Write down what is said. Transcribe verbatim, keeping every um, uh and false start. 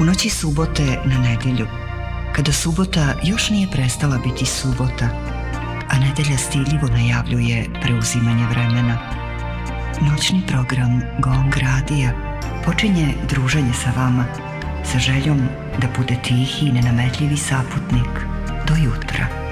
U noći subote na nedjelju, kada subota još nije prestala biti subota, a nedelja stidljivo najavljuje preuzimanje vremena, noćni program Gong Radija počinje druženje sa vama, sa željom da bude tihi i nenametljivi saputnik do jutra.